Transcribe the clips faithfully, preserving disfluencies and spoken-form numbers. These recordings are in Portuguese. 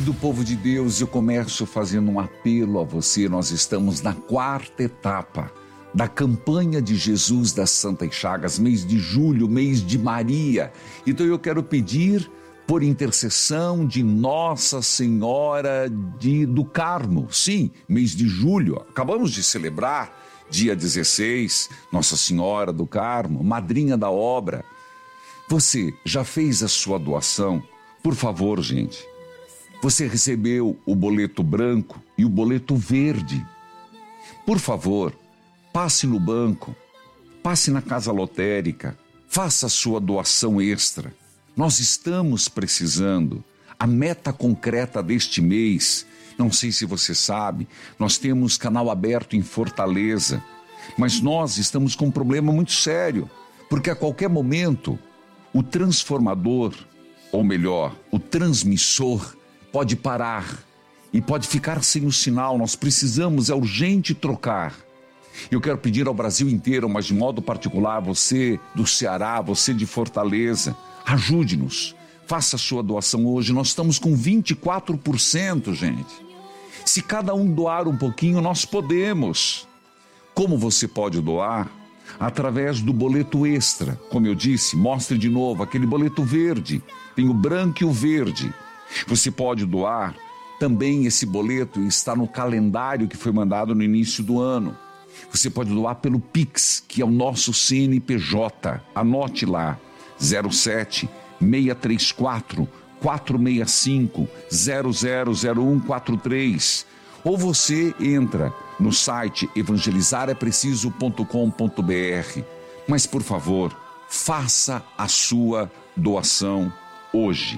Querido povo de Deus, eu começo fazendo um apelo a você. Nós estamos na quarta etapa da campanha de Jesus das Santas Chagas, mês de julho, mês de Maria. Então eu quero pedir por intercessão de Nossa Senhora de, do Carmo. Sim, mês de julho, acabamos de celebrar, dia dezesseis, Nossa Senhora do Carmo, madrinha da obra. Você já fez a sua doação? Por favor, gente. Você recebeu o boleto branco e o boleto verde. Por favor, passe no banco, passe na casa lotérica, faça a sua doação extra. Nós estamos precisando. A meta concreta deste mês, não sei se você sabe, nós temos canal aberto em Fortaleza, mas nós estamos com um problema muito sério, porque a qualquer momento o transformador, ou melhor, o transmissor, pode parar e pode ficar sem o sinal. Nós precisamos, é urgente trocar. Eu quero pedir ao Brasil inteiro, mas de modo particular, você do Ceará, você de Fortaleza, ajude-nos, faça a sua doação hoje. Nós estamos com vinte e quatro por cento, gente. Se cada um doar um pouquinho, nós podemos. Como você pode doar? Através do boleto extra. Como eu disse, mostre de novo aquele boleto verde. Tem o branco e o verde. Você pode doar, também esse boleto está no calendário que foi mandado no início do ano. Você pode doar pelo Pix, que é o nosso C N P J. Anote lá, zero sete, seis três quatro, quatro seis cinco, zero zero zero um quatro três. Ou você entra no site evangelizar é preciso ponto com ponto b r. Mas, por favor, faça a sua doação hoje.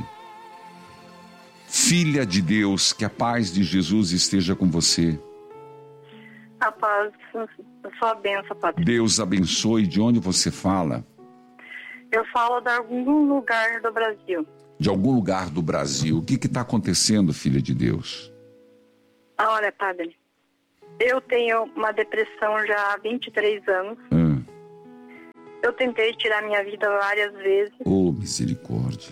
Filha de Deus, que a paz de Jesus esteja com você. A paz, a sua bênção, Padre. Deus abençoe. De onde você fala? Eu falo de algum lugar do Brasil. De algum lugar do Brasil. O que está acontecendo, filha de Deus? Ah, olha, Padre, eu tenho uma depressão já há vinte e três anos. Hum. Eu tentei tirar minha vida várias vezes. Oh, misericórdia.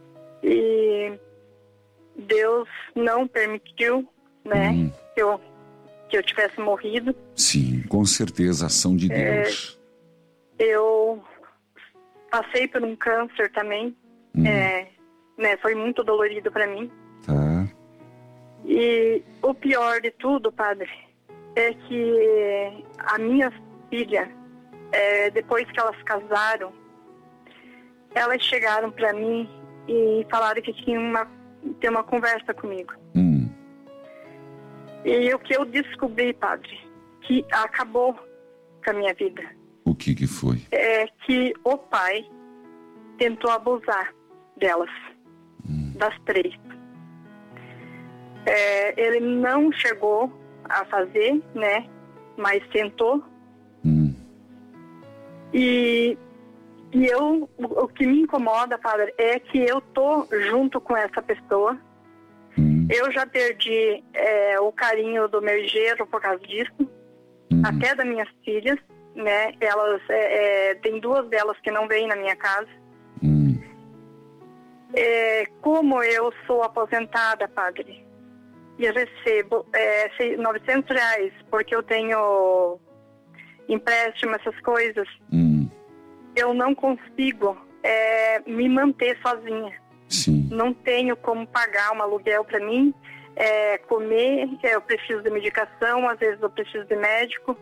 E Deus não permitiu, né, hum. que, eu, que eu tivesse morrido. Sim, com certeza, ação de Deus. É, eu passei por um câncer também. Hum. É, né, foi muito dolorido para mim. Tá. E o pior de tudo, Padre, é que a minha filha, é, depois que elas casaram, elas chegaram para mim e falaram que tinham uma, ter uma conversa comigo. Hum. E o que eu descobri, Padre, que acabou com a minha vida. O que que foi? É que o pai tentou abusar delas, hum. das três. É, ele não chegou a fazer, né? Mas tentou. Hum. E, e eu, o, o que me incomoda, Padre, é que eu tô junto com essa pessoa. Hum. Eu já perdi é, o carinho do meu genro por causa disso. Hum. Até das minhas filhas, né? Elas, é, é, tem duas delas que não vêm na minha casa. Hum. É, como eu sou aposentada, Padre, e eu recebo é, novecentos reais, porque eu tenho empréstimo, essas coisas, hum. eu não consigo é, me manter sozinha. Sim. Não tenho como pagar um aluguel para mim, é, comer, eu preciso de medicação, às vezes eu preciso de médico.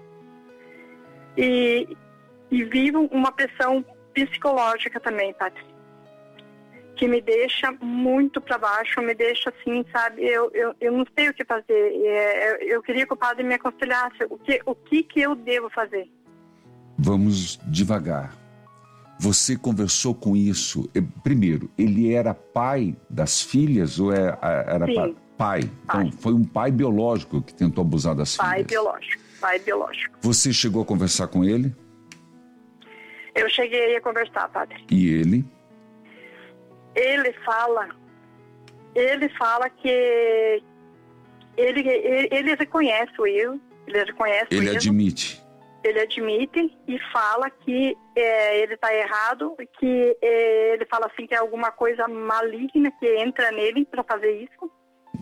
E, e vivo uma pressão psicológica também, Padre, que me deixa muito para baixo, me deixa assim, sabe, eu, eu, eu não sei o que fazer. É, eu queria que o Padre me aconselhasse o que, o que que eu devo fazer. Vamos devagar. Você conversou com isso, primeiro, ele era pai das filhas ou era, era Sim. pai? Pai. Então, foi um pai biológico que tentou abusar das pai filhas. Pai biológico, pai biológico. Você chegou a conversar com ele? Eu cheguei a conversar, Padre. E ele? Ele fala, ele fala que ele, ele, ele reconhece o erro, ele reconhece ele o erro. admite. Ele admite e fala que é, ele está errado, que é, ele fala assim que é alguma coisa maligna que entra nele para fazer isso.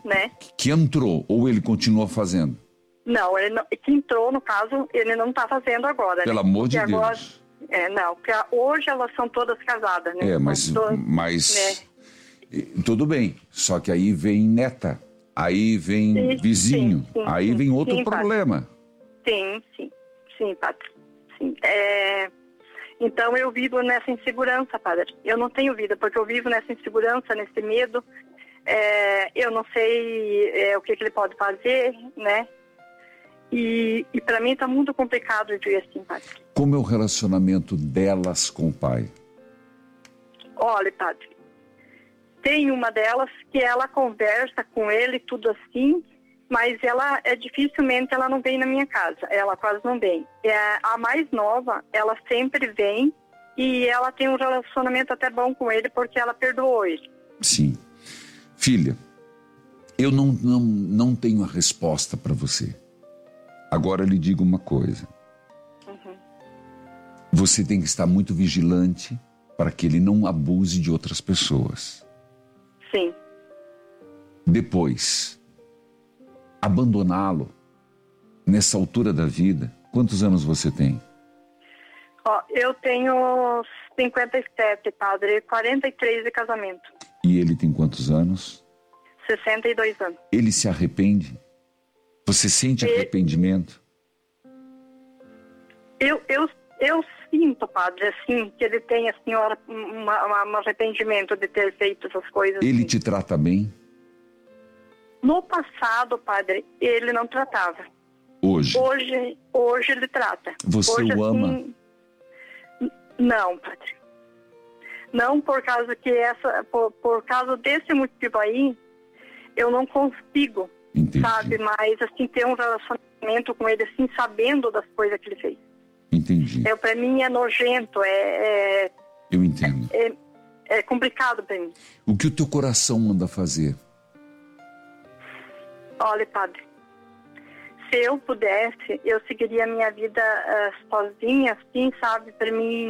né? Que entrou, ou ele continua fazendo? Não, ele não, que entrou, no caso, ele não está fazendo agora. Pelo né? amor de Porque Deus. Agora, é, não, porque hoje elas são todas casadas, né? É, mas, todas, mas né? tudo bem, só que aí vem neta, aí vem Sim, vizinho, sim, sim, aí sim, vem outro sim, problema. Sim, sim, sim, padre. Sim. É, então eu vivo nessa insegurança, padre. Eu não tenho vida, porque eu vivo nessa insegurança, nesse medo. É, eu não sei é, o que, que ele pode fazer, né? E, e para mim está muito complicado viver assim, padre. Como é o relacionamento delas com o pai? Olha, padre, tem uma delas que ela conversa com ele, tudo assim, mas ela é dificilmente ela não vem na minha casa, ela quase não vem. É, a mais nova, ela sempre vem e ela tem um relacionamento até bom com ele porque ela perdoou ele. Sim. Filha, eu não, não, não tenho a resposta para você. Agora lhe digo uma coisa. Uhum. Você tem que estar muito vigilante para que ele não abuse de outras pessoas. Sim. Depois, abandoná-lo nessa altura da vida. Quantos anos você tem? Ó, eu tenho cinquenta e sete, padre, quarenta e três de casamento. E ele tem quantos anos? sessenta e dois anos. Ele se arrepende? Você sente E... arrependimento? Eu, eu, eu sinto, padre, assim, que ele tem, assim, um arrependimento de ter feito essas coisas. Ele assim. te trata bem? No passado, padre, ele não tratava. Hoje? Hoje, hoje ele trata. Você hoje, o ama? Assim, não, padre. Não por causa que essa, por, por causa desse motivo aí, eu não consigo, Entendi. sabe, mas assim, ter um relacionamento com ele, assim, sabendo das coisas que ele fez. Entendi. É, pra mim é nojento, é... é Eu entendo. É, é complicado pra mim. O que o teu coração manda fazer? Olha, padre, se eu pudesse, eu seguiria a minha vida uh, sozinha, assim, sabe, pra mim